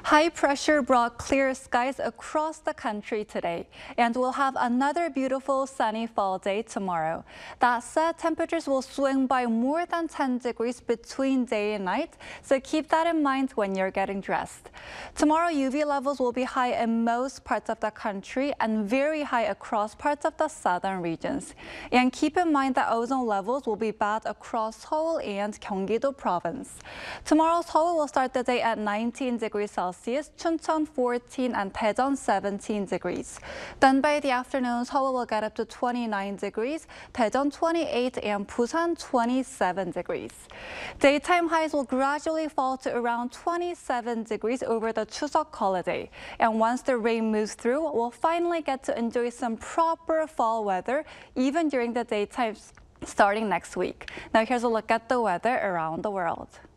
High pressure brought clear skies across the country today, and we'll have another beautiful sunny fall day tomorrow. That said, temperatures will swing by more than 10 degrees between day and night, so keep that in mind when you're getting dressed. Tomorrow, UV levels will be high in most parts of the country and very high across parts of the southern regions. And keep in mind that ozone levels will be bad across Seoul and Gyeonggi-do province. Tomorrow, Seoul will start the day at 19 degrees Celsius. Chuncheon 14 and Daejeon 17 degrees. Then by the afternoon, Seoul will get up to 29 degrees, Daejeon 28 and Busan 27 degrees. Daytime highs will gradually fall to around 27 degrees over the Chuseok holiday. And once the rain moves through, we'll finally get to enjoy some proper fall weather, even during the daytime starting next week. Now here's a look at the weather around the world.